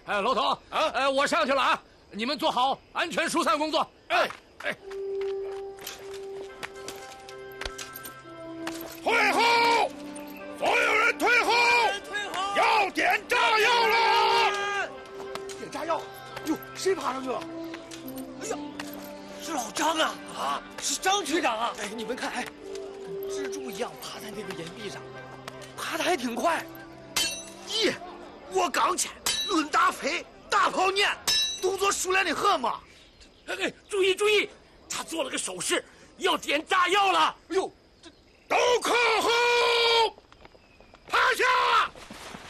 哎，楼头啊，我上去了啊，你们做好安全疏散工作。哎。 退后！所有人退后！要点炸药了！ 点炸药？哟，谁爬上去了？哎呀，是老张啊！啊，是张局长啊！哎，你们看，哎，蜘蛛一样爬在那个岩壁上，爬得还挺快。 咦，我刚去，论打飞，大跑撵，动作熟练的很嘛。 哎，注意注意，他做了个手势，要点炸药了。 哎呦， 都靠后，趴下！